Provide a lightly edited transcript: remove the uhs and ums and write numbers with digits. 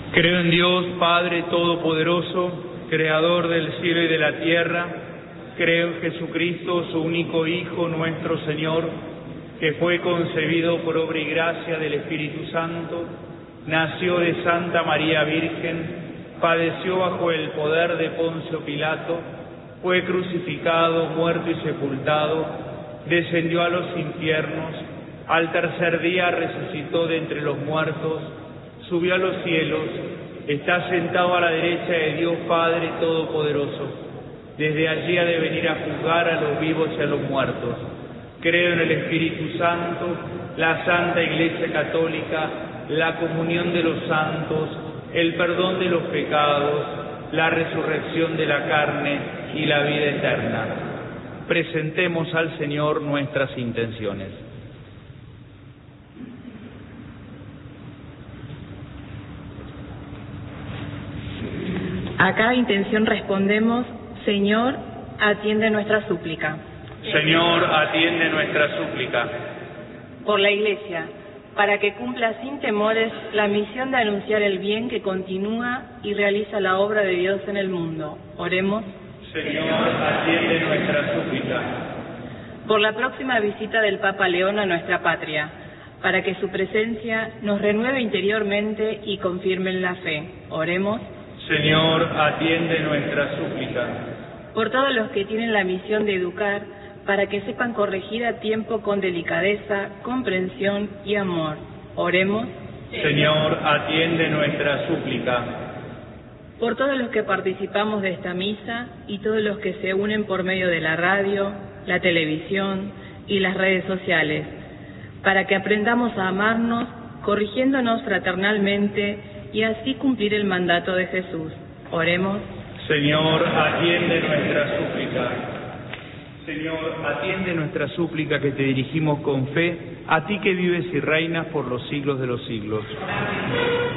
Creo en Dios, Padre Todopoderoso, Creador del cielo y de la tierra. Creo en Jesucristo, su único Hijo, nuestro Señor, que fue concebido por obra y gracia del Espíritu Santo, nació de Santa María Virgen, padeció bajo el poder de Poncio Pilato, fue crucificado, muerto y sepultado, descendió a los infiernos, al tercer día resucitó de entre los muertos, subió a los cielos, está sentado a la derecha de Dios Padre Todopoderoso. Desde allí ha de venir a juzgar a los vivos y a los muertos. Creo en el Espíritu Santo, la Santa Iglesia Católica, la comunión de los santos, el perdón de los pecados, la resurrección de la carne y la vida eterna. Presentemos al Señor nuestras intenciones. A cada intención respondemos: Señor, atiende nuestra súplica. Señor, atiende nuestra súplica. Por la Iglesia, para que cumpla sin temores la misión de anunciar el bien que continúa y realiza la obra de Dios en el mundo. Oremos. Señor, atiende nuestra súplica. Por la próxima visita del Papa León a nuestra patria, para que su presencia nos renueve interiormente y confirme en la fe. Oremos. Señor, atiende nuestra súplica. Por todos los que tienen la misión de educar, para que sepan corregir a tiempo con delicadeza, comprensión y amor. Oremos. Señor, atiende nuestra súplica. Por todos los que participamos de esta misa y todos los que se unen por medio de la radio, la televisión y las redes sociales, para que aprendamos a amarnos, corrigiéndonos fraternalmente y así cumplir el mandato de Jesús. Oremos. Señor, atiende nuestra súplica. Señor, atiende nuestra súplica que te dirigimos con fe, a ti que vives y reinas por los siglos de los siglos.